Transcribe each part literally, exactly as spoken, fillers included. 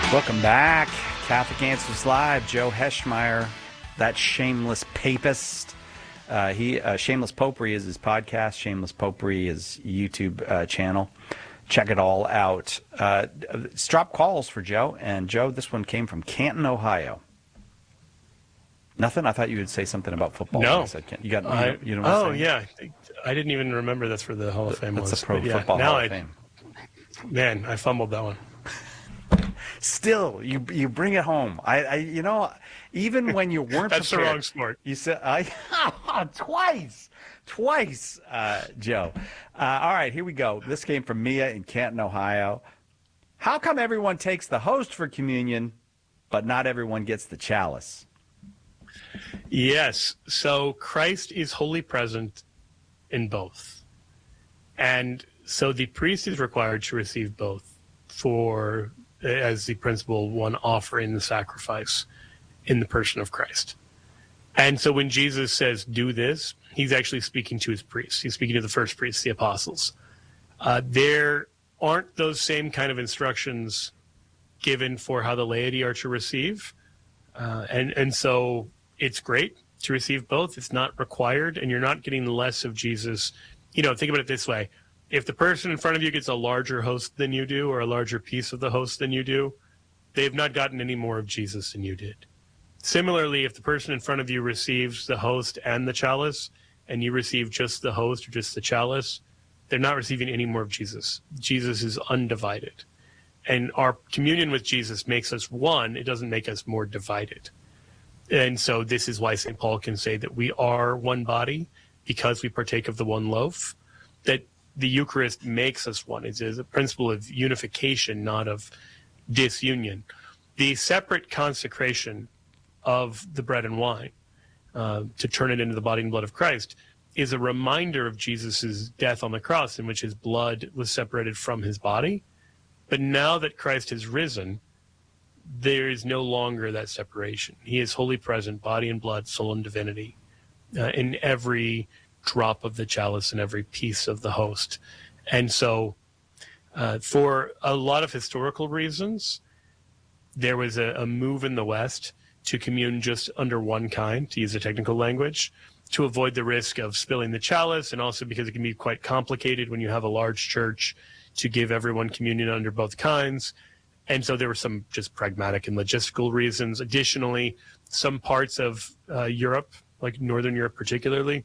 Welcome back. Catholic Answers Live. Joe Heschmeyer, that shameless papist. Uh, he uh, Shameless Popery is his podcast. Shameless Popery is YouTube uh, channel. Check it all out. Uh, drop calls for Joe. And Joe, this one came from Canton, Ohio. Nothing? I thought you would say something about football. No. I said, you got. You I, don't, you don't oh, want to say yeah. I didn't even remember that's where the Hall of Fame That's was. the Pro But Football yeah, Hall now of I, Fame. Man, I fumbled that one. Still, you you bring it home. I, I you know, even when you weren't That's prepared, the wrong sport. You said I twice, twice, uh, Joe. Uh, all right, here we go. This came from Mia in Canton, Ohio. How come everyone takes the host for communion, but not everyone gets the chalice? Yes. So Christ is wholly present in both. And so the priest is required to receive both for as the principal one offering the sacrifice in the person of Christ. And so when Jesus says, do this, he's actually speaking to his priests. He's speaking to the first priests, the apostles. Uh, there aren't those same kind of instructions given for how the laity are to receive. Uh, and, and so it's great to receive both. It's not required, and you're not getting less of Jesus. You know, think about it this way. If the person in front of you gets a larger host than you do, or a larger piece of the host than you do, they've not gotten any more of Jesus than you did. Similarly, if the person in front of you receives the host and the chalice, and you receive just the host or just the chalice, they're not receiving any more of Jesus. Jesus is undivided. And our communion with Jesus makes us one. It doesn't make us more divided. And so this is why Saint Paul can say that we are one body because we partake of the one loaf, that the Eucharist makes us one. It's a principle of unification, not of disunion. The separate consecration of the bread and wine uh, to turn it into the body and blood of Christ is a reminder of Jesus' death on the cross, in which his blood was separated from his body. But now that Christ has risen, there is no longer that separation. He is wholly present, body and blood, soul and divinity, uh, in every drop of the chalice and every piece of the host. And so uh, for a lot of historical reasons, there was a, a move in the West to commune just under one kind, to use a technical language, to avoid the risk of spilling the chalice, and also because it can be quite complicated when you have a large church to give everyone communion under both kinds. And so there were some just pragmatic and logistical reasons. Additionally, some parts of uh, Europe, like Northern Europe particularly,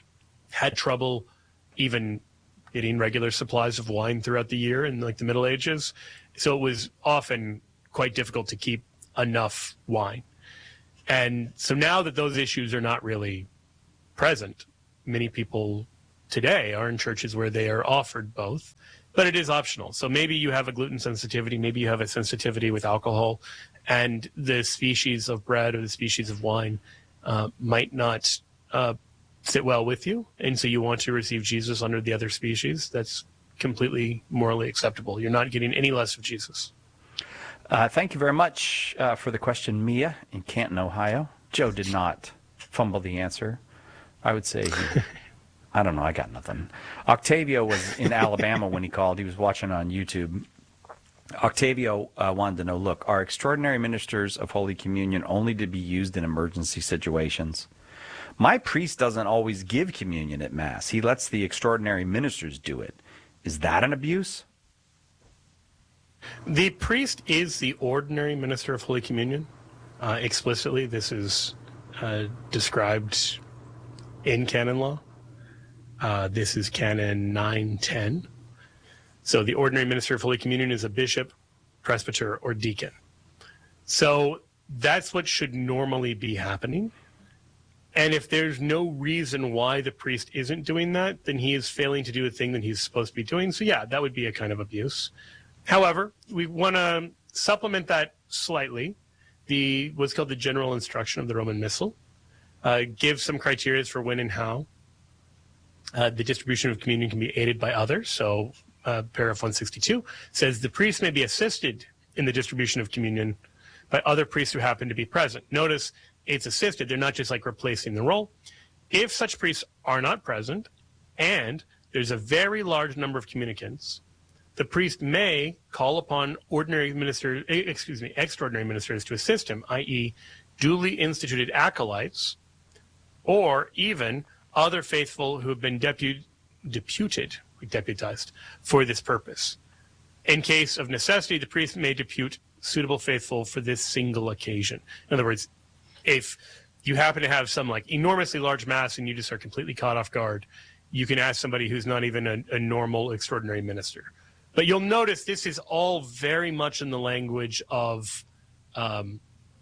had trouble even getting regular supplies of wine throughout the year in like the Middle Ages. So it was often quite difficult to keep enough wine. And so now that those issues are not really present, many people today are in churches where they are offered both, but it is optional. So maybe you have a gluten sensitivity, maybe you have a sensitivity with alcohol, and the species of bread or the species of wine uh, might not uh, sit well with you, and so you want to receive Jesus under the other species. That's completely morally acceptable. You're not getting any less of Jesus. Uh, thank you very much uh, for the question, Mia in Canton, Ohio. Joe did not fumble the answer. I would say, he, I don't know, I got nothing. Octavio was in Alabama when he called. He was watching on YouTube. Octavio uh, wanted to know, look, are extraordinary ministers of Holy Communion only to be used in emergency situations? My priest doesn't always give communion at Mass. He lets the extraordinary ministers do it. Is that an abuse? The priest is the ordinary minister of Holy Communion. Uh, explicitly, this is uh, described in canon law. Uh, this is canon nine ten. So the ordinary minister of Holy Communion is a bishop, presbyter, or deacon. So that's what should normally be happening. And if there's no reason why the priest isn't doing that, then he is failing to do a thing that he's supposed to be doing. So yeah, that would be a kind of abuse. However, we want to supplement that slightly. The what's called the general instruction of the Roman Missal uh, gives some criteria for when and how uh, the distribution of communion can be aided by others. So uh, paragraph one sixty-two says the priest may be assisted in the distribution of communion by other priests who happen to be present. Notice it's assisted. They're not just like replacing the role. If such priests are not present and there's a very large number of communicants, The priest may call upon ordinary ministers, excuse me, extraordinary ministers to assist him, that is duly instituted acolytes, or even other faithful who have been depu- deputed, deputized for this purpose. In case of necessity, the priest may depute suitable faithful for this single occasion. In other words, if you happen to have some like enormously large mass and you just are completely caught off guard, you can ask somebody who's not even a, a normal extraordinary minister. But you'll notice this is all very much in the language of um,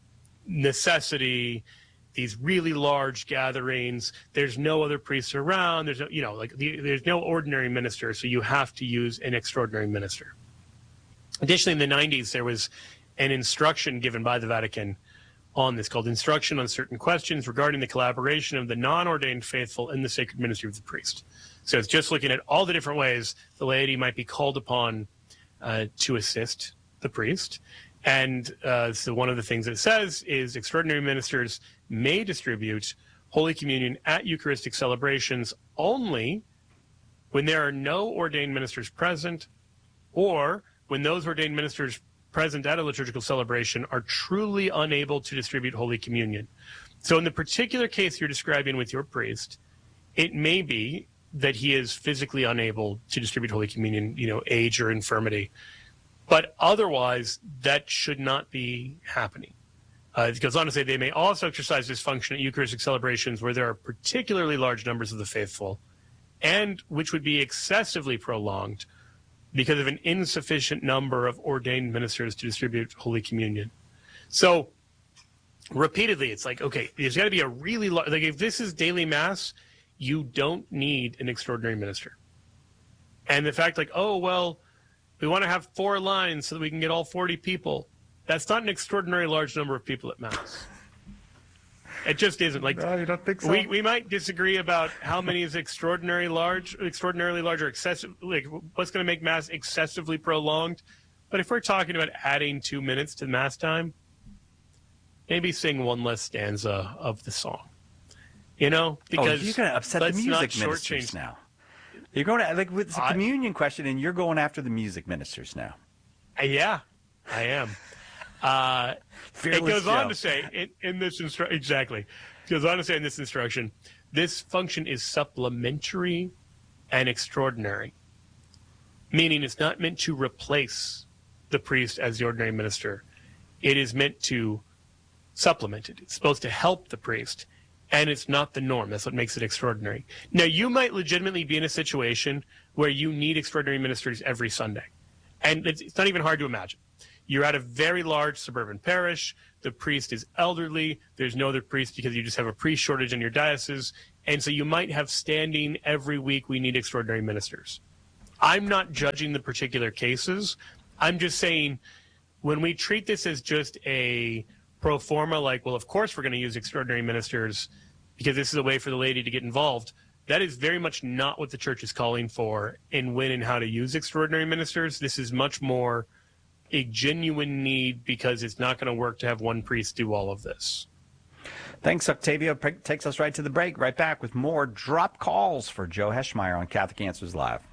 necessity, these really large gatherings. There's no other priests around. There's no, you know, like the, there's no ordinary minister, so you have to use an extraordinary minister. Additionally, in the nineties, there was an instruction given by the Vatican on this called Instruction on Certain Questions Regarding the Collaboration of the Non-Ordained Faithful in the Sacred Ministry of the Priest. So it's just looking at all the different ways the laity might be called upon uh, to assist the priest. And uh, so one of the things that it says is extraordinary ministers may distribute Holy Communion at Eucharistic celebrations only when there are no ordained ministers present, or when those ordained ministers present at a liturgical celebration are truly unable to distribute Holy Communion. So in the particular case you're describing with your priest, it may be that he is physically unable to distribute Holy Communion, you know, age or infirmity. But otherwise, that should not be happening. Uh, it goes on to say they may also exercise this function at Eucharistic celebrations where there are particularly large numbers of the faithful, and which would be excessively prolonged because of an insufficient number of ordained ministers to distribute Holy Communion. So repeatedly, it's like, okay, there's got to be a really large, like if this is daily mass, you don't need an extraordinary minister. And the fact like, oh, well, we want to have four lines so that we can get all forty people. That's not an extraordinary large number of people at Mass. It just isn't. Like, no, you don't think so? We we might disagree about how many is extraordinary large, extraordinarily large, or excessive. Like, what's going to make Mass excessively prolonged? But if we're talking about adding two minutes to Mass time, maybe sing one less stanza of the song. You know, because oh, you're going to upset the music ministers now. You're going to, like, with the communion question, and you're going after the music ministers now. Uh, yeah, I am. Uh, it goes Joe. on to say in, in this instruction, exactly. It goes on to say in this instruction, this function is supplementary and extraordinary, meaning it's not meant to replace the priest as the ordinary minister. It is meant to supplement it. It's supposed to help the priest. And it's not the norm. That's what makes it extraordinary. Now, you might legitimately be in a situation where you need extraordinary ministers every Sunday. And it's, it's not even hard to imagine. You're at a very large suburban parish. The priest is elderly. There's no other priest because you just have a priest shortage in your diocese. And so you might have standing every week, we need extraordinary ministers. I'm not judging the particular cases. I'm just saying when we treat this as just a pro forma, like, well, of course we're going to use extraordinary ministers because this is a way for the laity to get involved. That is very much not what the church is calling for in when and how to use extraordinary ministers. This is much more a genuine need because it's not going to work to have one priest do all of this. Thanks, Octavio. Takes us right to the break. Right back with more drop calls for Joe Heschmeyer on Catholic Answers Live.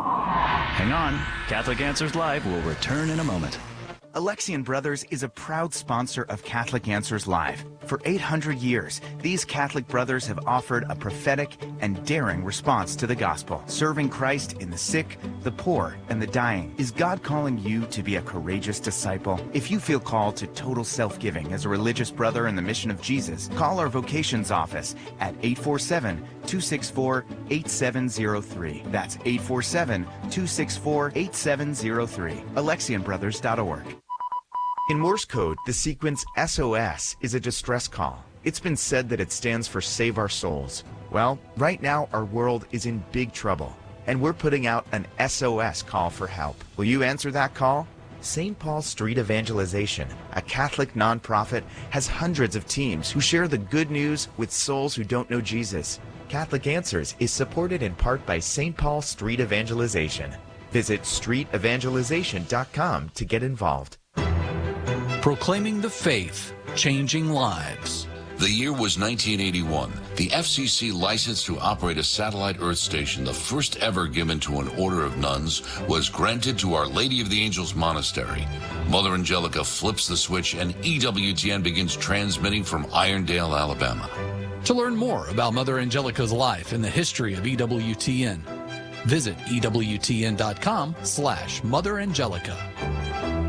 Hang on. Catholic Answers Live will return in a moment. Alexian Brothers is a proud sponsor of Catholic Answers Live. For eight hundred years, these Catholic brothers have offered a prophetic and daring response to the gospel, serving Christ in the sick, the poor, and the dying. Is God calling you to be a courageous disciple? If you feel called to total self-giving as a religious brother in the mission of Jesus, call our vocations office at eight four seven, two six four, eight seven zero three. That's eight four seven, two six four, eight seven zero three. Alexian Brothers dot org. In Morse code, the sequence S O S is a distress call. It's been said that it stands for Save Our Souls. Well, right now our world is in big trouble, and we're putting out an S O S call for help. Will you answer that call? Saint Paul Street Evangelization, a Catholic nonprofit, has hundreds of teams who share the good news with souls who don't know Jesus. Catholic Answers is supported in part by Saint Paul Street Evangelization. Visit street evangelization dot com to get involved. Proclaiming the faith, changing lives. The year was nineteen eighty-one. The F C C license to operate a satellite Earth station, the first ever given to an order of nuns, was granted to Our Lady of the Angels Monastery. Mother Angelica flips the switch and E W T N begins transmitting from Irondale, Alabama. To learn more about Mother Angelica's life and the history of E W T N, visit E W T N dot com slash Mother Angelica.